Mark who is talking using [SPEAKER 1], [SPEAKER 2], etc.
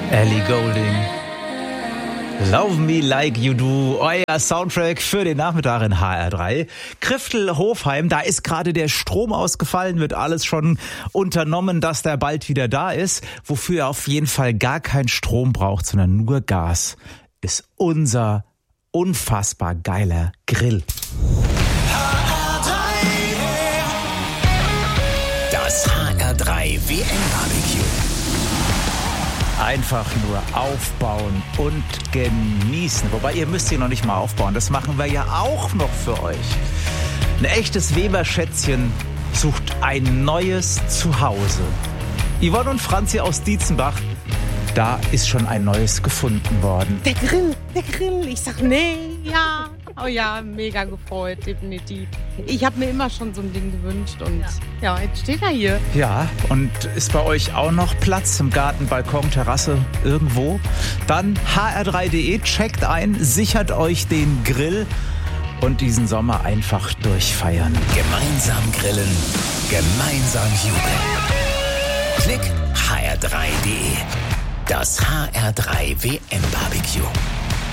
[SPEAKER 1] Ellie Goulding. Love Me Like You Do, euer Soundtrack für den Nachmittag in HR3. Kriftel-Hofheim, da ist gerade der Strom ausgefallen, wird alles schon unternommen, dass der bald wieder da ist. Wofür ihr auf jeden Fall gar keinen Strom braucht, sondern nur Gas, ist unser unfassbar geiler Grill.
[SPEAKER 2] Das HR3 WM-Barbecue.
[SPEAKER 1] Einfach nur aufbauen und genießen. Wobei, ihr müsst hier noch nicht mal aufbauen. Das machen wir ja auch noch für euch. Ein echtes Weber-Schätzchen sucht ein neues Zuhause. Yvonne und Franzi aus Dietzenbach, da ist schon ein neues gefunden worden.
[SPEAKER 3] Der Grill. Ich sag, nee, ja. Oh ja, mega gefreut, definitiv. Ich habe mir immer schon so ein Ding gewünscht und ja, jetzt steht er hier.
[SPEAKER 1] Ja, und ist bei euch auch noch Platz im Garten, Balkon, Terrasse, irgendwo? Dann hr3.de, checkt ein, sichert euch den Grill und diesen Sommer einfach durchfeiern.
[SPEAKER 2] Gemeinsam grillen, gemeinsam jubeln. Klick hr3.de. Das HR3 WM-Barbecue.